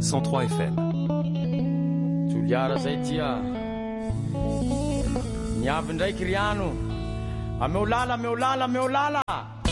103 FM. Juliara zay tia niavy ndraiky riano. Ameo lala